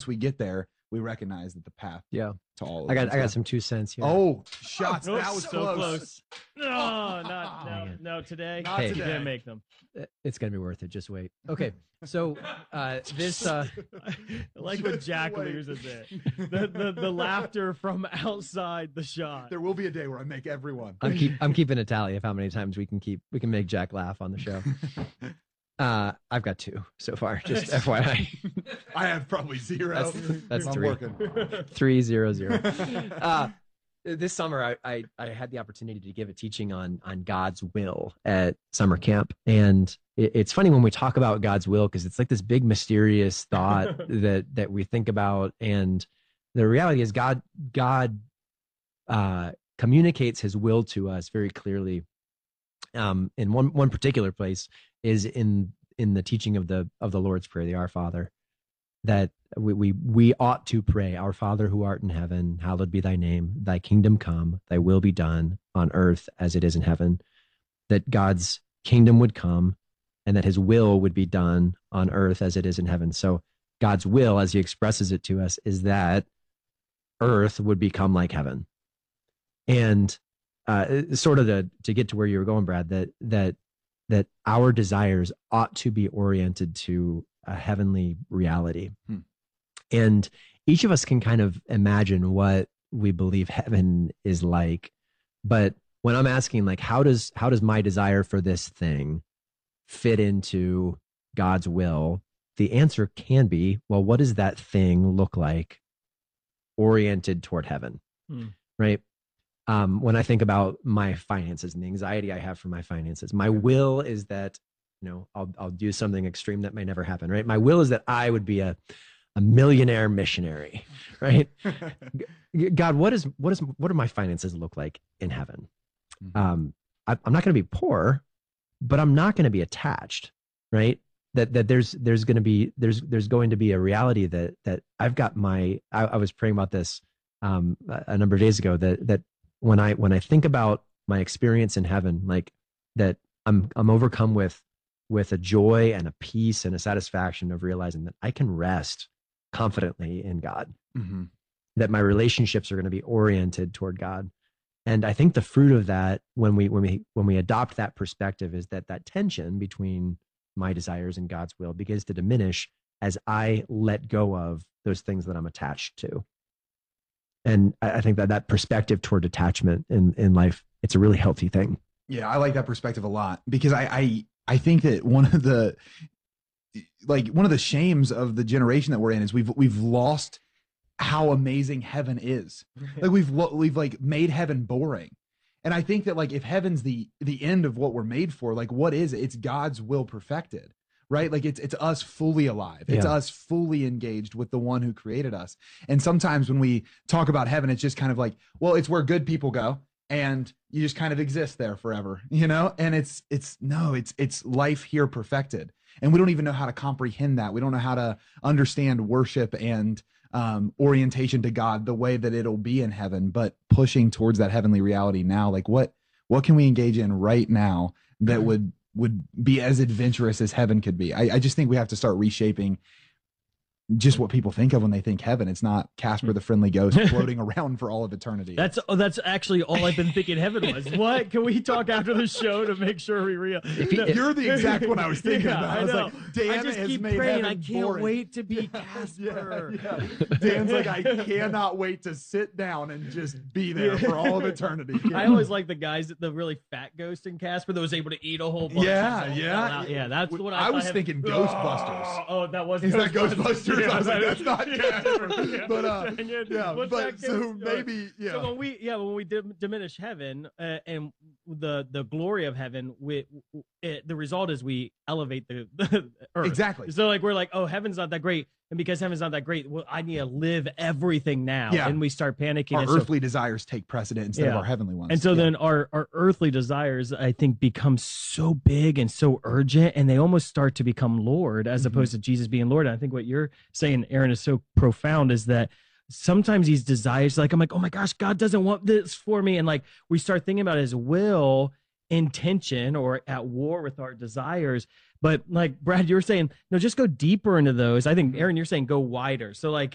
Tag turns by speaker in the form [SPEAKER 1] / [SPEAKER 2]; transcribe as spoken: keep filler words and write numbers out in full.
[SPEAKER 1] once we get there, we recognize that the path
[SPEAKER 2] Yeah.
[SPEAKER 1] to all.
[SPEAKER 2] I got
[SPEAKER 1] is
[SPEAKER 2] I got
[SPEAKER 1] God.
[SPEAKER 2] some two cents here.
[SPEAKER 1] Oh, shots!
[SPEAKER 3] Oh,
[SPEAKER 1] that was
[SPEAKER 3] so
[SPEAKER 1] close.
[SPEAKER 3] close. No, not no,
[SPEAKER 2] Man.
[SPEAKER 3] no today.
[SPEAKER 1] Not
[SPEAKER 3] You
[SPEAKER 1] today.
[SPEAKER 3] didn't make them.
[SPEAKER 2] It's gonna be worth it. Just wait. Okay. So uh, this uh,
[SPEAKER 3] I like what
[SPEAKER 1] Just
[SPEAKER 3] Jack
[SPEAKER 1] wait.
[SPEAKER 3] loses it. The, the the laughter from outside the shot.
[SPEAKER 1] There will be a day where I make everyone.
[SPEAKER 2] I'm keep I'm keeping a tally of how many times we can keep we can make Jack laugh on the show. Uh, I've got two so far. Just F Y I.
[SPEAKER 1] I have probably zero.
[SPEAKER 2] That's, that's
[SPEAKER 1] I'm
[SPEAKER 2] three.
[SPEAKER 1] working.
[SPEAKER 2] Three zero zero. Uh, this summer, I, I I had the opportunity to give a teaching on on God's will at summer camp, and it, it's funny when we talk about God's will because it's like this big mysterious thought that that we think about, and the reality is God God uh, communicates His will to us very clearly. Um, in one one particular place is in in the teaching of the of the Lord's Prayer, the Our Father, that we, we we ought to pray, Our Father who art in heaven, hallowed be thy name, thy kingdom come, thy will be done on earth as it is in heaven. That God's kingdom would come and that his will would be done on earth as it is in heaven. So God's will, as he expresses it to us, is that earth would become like heaven. And uh, sort of to, to get to where you were going, Brad, that that that our desires ought to be oriented to a heavenly reality.
[SPEAKER 1] Hmm.
[SPEAKER 2] And each of us can kind of imagine what we believe heaven is like. But when I'm asking, like, how does how does my desire for this thing fit into God's will? The answer can be, well, what does that thing look like oriented toward heaven?
[SPEAKER 3] Hmm.
[SPEAKER 2] Right? Um, when I think about my finances and the anxiety I have for my finances, my will is that, you know, I'll I'll do something extreme that may never happen, right? My will is that I would be a a millionaire missionary, right? God, what is what is what do my finances look like in heaven?
[SPEAKER 1] Mm-hmm.
[SPEAKER 2] Um, I, I'm not going to be poor, but I'm not going to be attached, right? That that there's there's going to be there's there's going to be a reality that that I've got my I, I was praying about this um, a, a number of days ago that that when I when I think about my experience in heaven, like that I'm I'm overcome with with a joy and a peace and a satisfaction of realizing that I can rest confidently in God,
[SPEAKER 1] Mm-hmm.
[SPEAKER 2] that my relationships are going to be oriented toward God. And I think the fruit of that, when we when we when we adopt that perspective, is that that tension between my desires and God's will begins to diminish as I let go of those things that I'm attached to. And I, I think that that perspective toward detachment in in life, it's a really healthy thing.
[SPEAKER 1] Yeah, I like that perspective a lot because I, I I think that one of the like one of the shames of the generation that we're in is we've we've lost how amazing heaven is. Like we've lo- we've like made heaven boring. And I think that like if heaven's the the end of what we're made for, like what is it? It's God's will perfected, right? Like it's it's us fully alive. It's
[SPEAKER 2] Yeah.
[SPEAKER 1] us fully engaged with the one who created us. And sometimes when we talk about heaven, it's just kind of like, well, it's where good people go and you just kind of exist there forever, you know? And it's it's no, it's it's life here perfected. And we don't even know how to comprehend that. We don't know how to understand worship and um, orientation to God the way that it'll be in heaven, but pushing towards that heavenly reality now, like what, what can we engage in right now that would, would be as adventurous as heaven could be? I, I just think we have to start reshaping just what people think of when they think heaven. It's not Casper the Friendly Ghost floating around for all of eternity.
[SPEAKER 3] That's oh, that's actually all I've been thinking heaven was. What? Can we talk after the show to make sure we real?
[SPEAKER 1] You're the exact one I was thinking
[SPEAKER 3] Yeah,
[SPEAKER 1] about. I,
[SPEAKER 3] I
[SPEAKER 1] was
[SPEAKER 3] know.
[SPEAKER 1] like, Dan
[SPEAKER 3] I just
[SPEAKER 1] has
[SPEAKER 3] keep
[SPEAKER 1] made
[SPEAKER 3] praying.
[SPEAKER 1] heaven
[SPEAKER 3] I can't
[SPEAKER 1] boring.
[SPEAKER 3] wait to be
[SPEAKER 1] Yeah,
[SPEAKER 3] Casper.
[SPEAKER 1] yeah, yeah. Dan's like, I cannot wait to sit down and just be there
[SPEAKER 3] Yeah.
[SPEAKER 1] for all of eternity.
[SPEAKER 3] I always like the guys, that the really fat ghost in Casper that was able to eat a whole bunch.
[SPEAKER 1] Yeah,
[SPEAKER 3] of
[SPEAKER 1] yeah.
[SPEAKER 3] yeah. That's what I.
[SPEAKER 1] I
[SPEAKER 3] thought
[SPEAKER 1] was
[SPEAKER 3] heaven-
[SPEAKER 1] thinking Ghostbusters.
[SPEAKER 3] Oh, oh, that was
[SPEAKER 1] Is that Ghostbusters?
[SPEAKER 3] Yeah,
[SPEAKER 1] I was like,
[SPEAKER 3] that
[SPEAKER 1] that's
[SPEAKER 3] is-
[SPEAKER 1] not Casper.
[SPEAKER 3] Yeah.
[SPEAKER 1] But uh,
[SPEAKER 3] And yet,
[SPEAKER 1] yeah,
[SPEAKER 3] what's
[SPEAKER 1] but
[SPEAKER 3] that
[SPEAKER 1] so
[SPEAKER 3] ghost-
[SPEAKER 1] maybe yeah.
[SPEAKER 3] So when we yeah when we dim- diminish heaven uh, and the the glory of heaven, we it, the result is we elevate the, the earth.
[SPEAKER 1] Exactly.
[SPEAKER 3] So like we're like, oh, heaven's not that great, and because heaven's not that great, well, I need to live everything now.
[SPEAKER 1] Yeah.
[SPEAKER 3] And we start panicking.
[SPEAKER 1] Our
[SPEAKER 3] and so-
[SPEAKER 1] earthly desires take precedent instead of
[SPEAKER 3] Yeah.
[SPEAKER 1] our heavenly ones.
[SPEAKER 3] and so
[SPEAKER 1] Yeah.
[SPEAKER 3] then our, our earthly desires, I think, become so big and so urgent, and they almost start to become Lord as
[SPEAKER 1] Mhm.
[SPEAKER 3] opposed to Jesus being Lord. And I think what you're saying, Aaron, is so profound is that sometimes these desires, like, I'm like, oh my gosh, God doesn't want this for me. And like, we start thinking about his will in tension or at war with our desires. But like Brad, you were saying, no, just go deeper into those. I think, Aaron, you're saying go wider. So like,